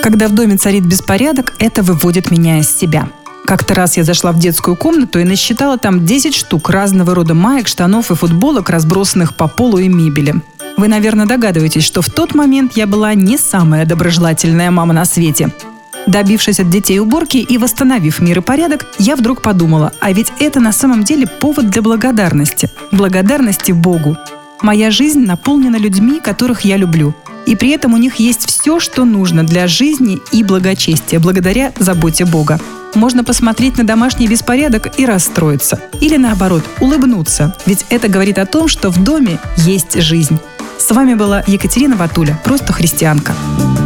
Когда в доме царит беспорядок, это выводит меня из себя. Как-то раз я зашла в детскую комнату и насчитала там 10 штук разного рода маек, штанов и футболок, разбросанных по полу и мебели. Вы, наверное, догадываетесь, что в тот момент я была не самая доброжелательная мама на свете. Добившись от детей уборки и восстановив мир и порядок, я вдруг подумала, а ведь это на самом деле повод для благодарности. Благодарности Богу. Моя жизнь наполнена людьми, которых я люблю. И при этом у них есть все, что нужно для жизни и благочестия, благодаря заботе Бога. Можно посмотреть на домашний беспорядок и расстроиться. Или наоборот, улыбнуться. Ведь это говорит о том, что в доме есть жизнь. С вами была Екатерина Ватуля, просто христианка.